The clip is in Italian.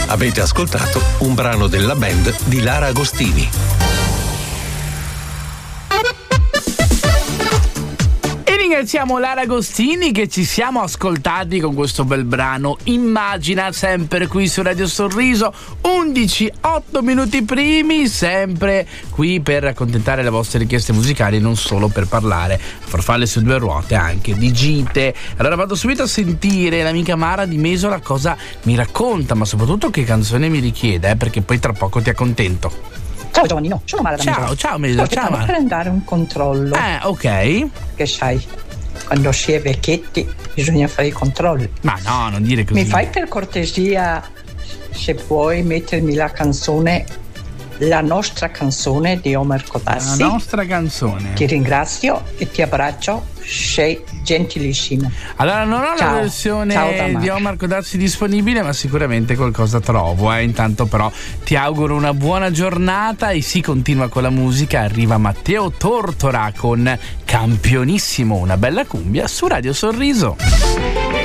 Avete ascoltato un brano della band di Lara Agostini. Ringraziamo Lara Agostini che ci siamo ascoltati con questo bel brano Immagina, sempre qui su Radio Sorriso, 8 minuti primi, sempre qui per accontentare le vostre richieste musicali, non solo per parlare farfalle su due ruote, anche di gite. Allora vado subito a sentire l'amica Mara di Mesola cosa mi racconta, ma soprattutto che canzone mi richiede, perché poi tra poco ti accontento. Ciao Giovanni, sono Mara da Mesola. Ciao Mesola, ciao Mara. Per andare un controllo. Ok. Che sai, quando si è vecchietti bisogna fare i controlli. Ma no, non dire così. Mi fai per cortesia, se puoi, mettermi la canzone, la nostra canzone di Omar Codassi? La nostra canzone. Ti ringrazio e ti abbraccio, sei gentilissimo. Allora non ho la versione di Omar Codassi disponibile, ma sicuramente qualcosa trovo. Intanto però ti auguro una buona giornata e si continua con la musica. Arriva Matteo Tortora con Campionissimo, una bella cumbia su Radio Sorriso.